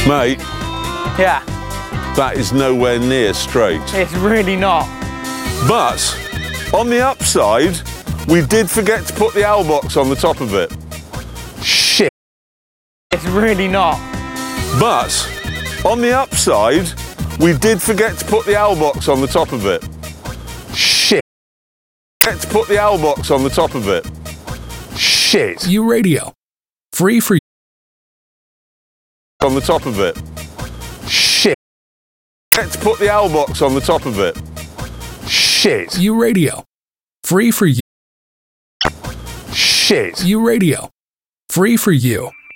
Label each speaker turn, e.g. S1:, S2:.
S1: Mate,
S2: Yeah,
S1: that is nowhere near straight.
S2: it's really not.
S1: But on the upside, we did forget to put the owl box on the top of it. Shit.
S2: It's really not.
S1: But on the upside, we did forget to put the owl box on the top of it. Shit. Forget to put the owl box on the top of it. Shit.
S3: U Radio. Free for
S1: On the top of it. Shit. Forget to put the owl box on the top of it. Shit.
S3: U Radio. Free for you.
S1: Shit.
S3: U Radio. Free for you.